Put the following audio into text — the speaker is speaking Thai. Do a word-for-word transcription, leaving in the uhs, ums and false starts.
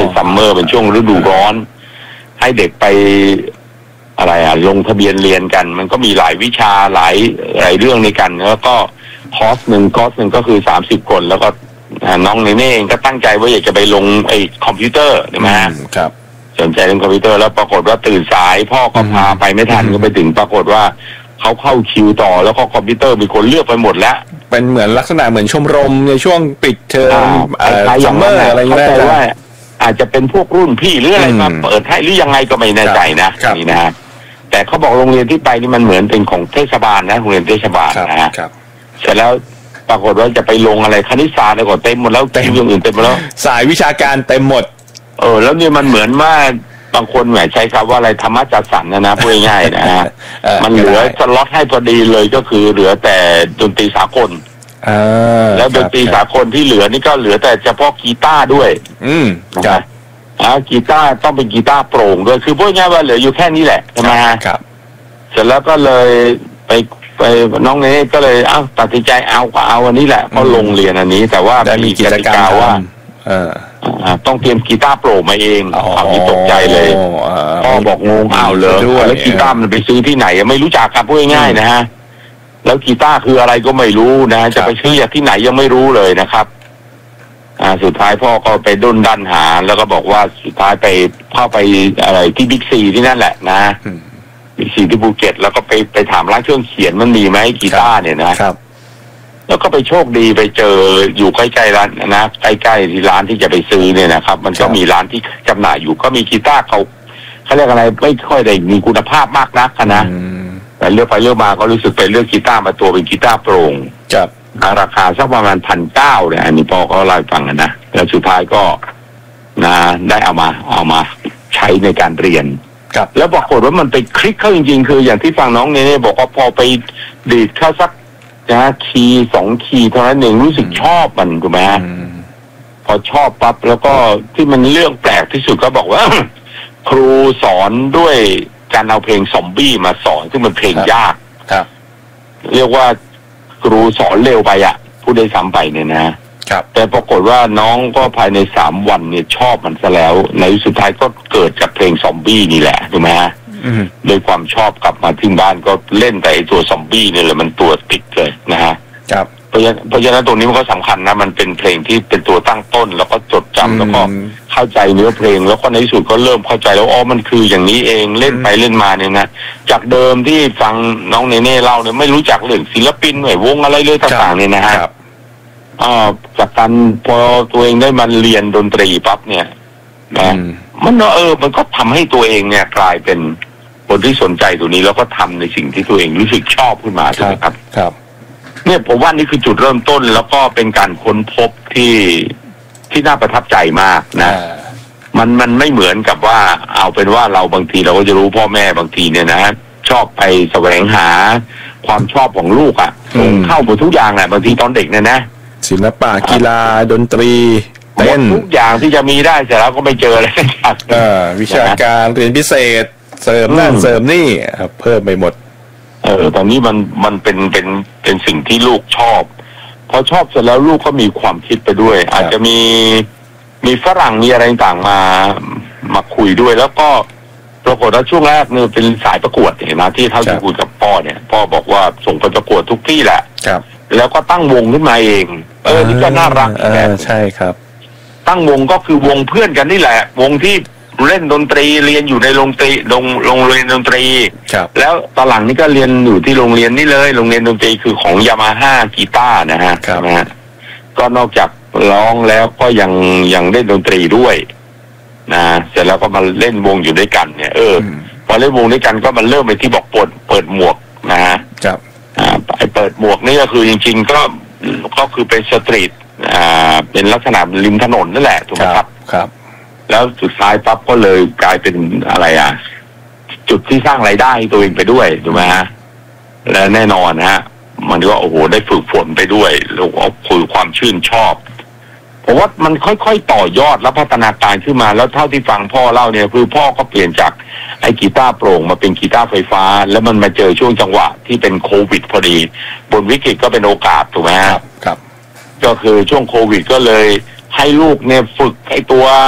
เป็นซัมเมอร์เป็นช่วงฤดูร้อนให้เด็กไปอะไรอ่ะลงทะเบียนเรียนกันมันก็มีหลายวิชาหลายหลายเรื่องในกันแล้วก็คอร์สหนึ่งคอร์สหนึ่งก็คือสามสิบคนแล้วก็น้องเนเน่เองก็ตั้งใจว่าอยากจะไปลงไอ้คอมพิวเตอร์ใช่ไหมฮะครับสนใจเรื่องคอมพิวเตอร์แล้วปรากฏว่าตื่นสายพ่อก็พาไปไม่ทันก็ไปถึงปรากฏว่าเขาเข้าคิวต่อแล้วก็คอมพิวเตอร์มีคนเลือกไปหมดแล้วเป็นเหมือนลักษณะเหมือนชมรมในช่วงปิดเทอมซัมเมอร์อะไรอย่างเงี้ยว่าอาจจะเป็นพวกรุ่นพี่หรืออะไรมาเปิดให้หรือยังไงก็ไม่แน่ใจนะนี่นะฮะแต่เขาบอกโรงเรียนที่ไปนี่มันเหมือนเป็นของเทศบาลนะโรงเรียนเทศบาลนะฮะเสร็จแล้วปรากฏว่าจะไปลงอะไรคณิตศาสตร์อะไรก็เต็มหมดแล้วเต็มอย่างอื่นเต็มหมดแล้วสายวิชาการเต็มหมดเออแล้วเนี่ยมันเหมือนว่าบางคนแหมใช้คำว่าอะไรธรรมะจัดสรรนะนะพูดง่ายๆนะฮะมันเหลือสล็อตให้พอดีเลยก็คือเหลือแต่ดนตรีสากลแล้วดนตรีสากลที่เหลือนี่ก็เหลือแต่เฉพาะกีตาร์ด้วยอืมนะครับอ่ากีตาร์ต้องเป็นกีตาร์โปร่งด้วยคือพูดง่ายว่าเหลืออยู่แค่นี้แหละใช่ไหมฮะครับเสร็จแล้วก็เลยไปไปน้องเนก็เลยเอ้าตัดสินใจเอาก็เอาอันนี้แหละเพราะลงเรียนอันนี้แต่ว่ามีกิจกรรมว่าต้องเตรียมกีตาร์โปร่งมาเองเอาที่ตกใจเลยพ่อบอกงงอ้าวเลยแล้วกีตาร์มันไปซื้อที่ไหนไม่รู้จักครับพูดง่ายๆนะฮะแล้วกีตาร์คืออะไรก็ไม่รู้นะจะไปซื้อจากที่ไหนยังไม่รู้เลยนะครับอ่าสุดท้ายพ่อก็ไปดุนดันหาแล้วก็บอกว่าสุดท้ายไปเข้าไปอะไรที่บิ๊กซีที่นั่นแหละนะบิ๊กซีที่ภูเก็ตแล้วก็ไปไปถามร้านเครื่องเขียนมันมีไหมกีตาร์เนี่ยนะครับแล้วก็ไปโชคดีไปเจออยู่ใกล้ๆร้านนะใกล้ๆที่ร้านที่จะไปซื้อเนี่ยนะครับมันก็มีร้านที่จำหน่ายอยู่ก็มีกีตาร์เขาเขาเรียกอะไรไม่ค่อยได้มีคุณภาพมากนักนะแต่เลือกไปเลือกมาก็รู้สึกไปเลือกกีตาร์มาตัวเป็นกีตาร์โปร่งครับราคาสักประมาณพันเก้าเนี่ยอันนี้พ่อก็เล่าให้ฟังนะแล้วสุดท้ายก็นะได้เอามาเอามาใช้ในการเรียนครับแล้วปรากฏว่ามันไปคลิกเข้าจริงๆคืออย่างที่ฟังน้องเนี่ยบอกว่าพอไปดีดเข้าสักนะคีย์สองคีย์เท่านั้นเองรู้สึกชอบมันถูกไหมพอชอบปั๊บแล้วก็ที่มันเรื่องแปลกที่สุดก็บอกว่าครูสอนด้วยการเอาเพลงซอมบี้มาสอนซึ่งมันเพลงยากครับเรียกว่าครูสอนเร็วไปอ่ะผู้ได้ซ้ำไปเนี่ยนะครับแต่ปรากฏว่าน้องก็ภายในสามวันเนี่ยชอบมันซะแล้วในสุดท้ายก็เกิดจากเพลงซอมบี้นี่แหละถูกไหมฮะโดยความชอบกลับมาที่บ้านก็เล่นแต่ไอตัวซอมบี้นี่แหละมันตัวติดเลยนะฮะครับเพราะฉะนั้นเพราะฉะนั้นตรงนี้มันก็สำคัญนะมันเป็นเพลงที่เป็นตัวตั้งต้นแล้วก็จดจำแล้วก็เข้าใจเนื้อเพลงแล้วก็ในที่สุดก็เริ่มเข้าใจแล้วอ๋อมันคืออย่างนี้เองเล่นไปเล่นมาเนี่ยนะจากเดิมที่ฟังน้องเนเน่เล่าเนี่ยไม่รู้จักเรื่องศิลปินหน่วยวงอะไรเลยต่างๆเนี่ยนะฮะอ่าจากการพอตัวเองได้มาเรียนดนตรีปั๊บเนี่ยนะมันเออมันก็ทำให้ตัวเองเนี่ยกลายเป็นคนที่สนใจตัวนี้แล้วก็ทำในสิ่งที่ตัวเองรู้สึกชอบขึ้นมาใช่ไหมครับครับเนี่ยผมว่านี่คือจุดเริ่มต้นแล้วก็เป็นการค้นพบที่ที่น่าประทับใจมากนะมันมันไม่เหมือนกับว่าเอาเป็นว่าเราบางทีเราก็จะรู้พ่อแม่บางทีเนี่ยนะชอบไปแสวงหาความชอบของลูกอ่ะส่งเข้าหมดทุกอย่างแหละบางทีตอนเด็กเนี่ยนะศิลปะกีฬาดนตรีเต้นทุกอย่างที่จะมีได้เสร็จแล้วก็ไม่เจออะไรครับวิชาการเรียนพิเศษเสริมนั่นเสริมนี่เพิ่มไปหมดเออตอนนี้มันมันเป็นเป็นเป็นสิ่งที่ลูกชอบพอชอบเสร็จแล้วลูกก็มีความคิดไปด้วยอาจจะมีมีฝรั่งมีอะไรต่างมามาคุยด้วยแล้วก็ปรากฏว่าช่วงแรกเนี่ยเป็นสายประกวดเห็นไหมที่เท่าที่คุยกับพ่อเนี่ยพ่อบอกว่าส่งไปประกวดทุกที่แหละครับแล้วก็ตั้งวงขึ้นมาเองเออนี่ก็น่ารักแบบใช่ครับตั้งวงก็คือวงเพื่อนกันนี่แหละวงที่เล่นดนตรีเรียนอยู่ในโรงตรีโรงโรงเรียนดนตรีแล้วตอนหลังนี่ก็เรียนอยู่ที่โรงเรียนนี่เลยโรงเรียนดนตรีคือของยามาฮ่ากีตาร์นะฮะนะฮะก็นอกจากร้องแล้วก็ยังยังเล่นดนตรีด้วยนะเสร็จแล้วก็มาเล่นวงอยู่ด้วยกันเนี่ยเออพอเล่นวงด้วยกันก็มันเริ่มไปที่บอกเปิดเปิดหมวกนะฮะครับอ่าไอเปิดหมวกนี่ก็คือจริงๆก็ก็คือเป็นสตรีทอ่าเป็นลักษณะริมถนนนั่นแหละถูกไหมครับครับแล้วสุดท้ายปั๊บก็เลยกลายเป็นอะไรอ่ะจุดที่สร้างรายได้ตัวเองไปด้วยถูกไหมฮะและแน่นอนฮะมันก็โอ้โหได้ฝึกฝนไปด้วยแล้วก็คือความชื่นชอบผมว่ามันค่อยๆต่อยอดและพัฒนาการขึ้นมาแล้วเท่าที่ฟังพ่อเล่าเนี่ยคือพ่อก็เปลี่ยนจากไอ้กีตาร์โปร่งมาเป็นกีตาร์ไฟฟ้าแล้วมันมาเจอช่วงจังหวะที่เป็นโควิดพอดีบนวิกฤตก็เป็นโอกาสถูกไหมครับครับก็คือช่วงโควิดก็เลยให้ลูกเนี่ยฝึกไอ้ตัว